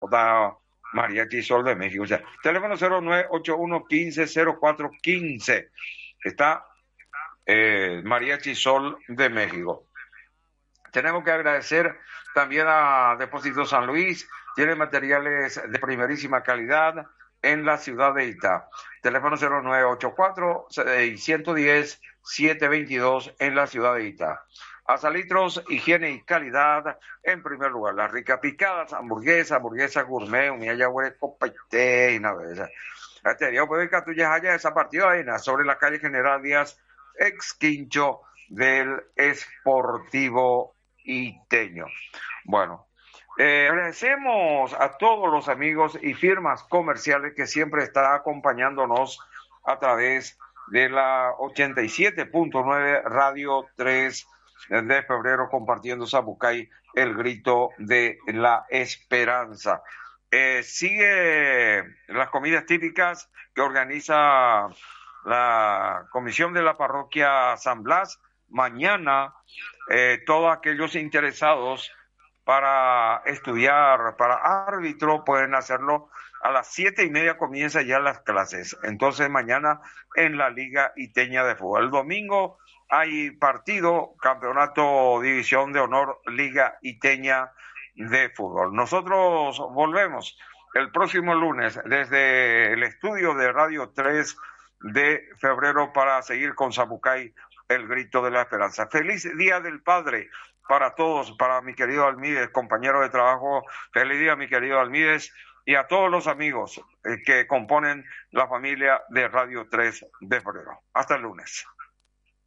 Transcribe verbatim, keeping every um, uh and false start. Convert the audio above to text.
J Mariachi Sol de México. O sea, teléfono cero nueve ocho uno uno cinco cero cuatro uno cinco. Está eh, Mariachi Sol de México. Tenemos que agradecer también a Depósito San Luis, tiene materiales de primerísima calidad en la ciudad de Itá. Teléfono cero nueve ocho cuatro, seis uno cero, siete dos dos en la ciudad de Itá. Azalitros, higiene y calidad en primer lugar. Las ricas picadas, hamburguesa, hamburguesa gourmet, un yagüe copete y nada de esa. Este día puede que tú ya haya esa partida de sobre la calle General Díaz, ex quincho del Esportivo Iteño. Bueno, eh, agradecemos a todos los amigos y firmas comerciales que siempre están acompañándonos a través de la ochenta y siete punto nueve Radio tres de febrero, compartiendo Sabucay, el grito de la esperanza. Eh, sigue las comidas típicas que organiza la comisión de la parroquia San Blas. Mañana eh, todos aquellos interesados para estudiar para árbitro pueden hacerlo. A las siete y media comienza ya las clases. Entonces mañana en la Liga Iteña de Fútbol. El domingo hay partido, campeonato División de Honor, Liga Iteña de Fútbol. Nosotros volvemos el próximo lunes desde el estudio de Radio tres de febrero para seguir con Sabucay, el grito de la esperanza. Feliz Día del Padre para todos, para mi querido Almides, compañero de trabajo. Feliz día, mi querido Almides, y a todos los amigos eh, que componen la familia de Radio tres de febrero. Hasta el lunes.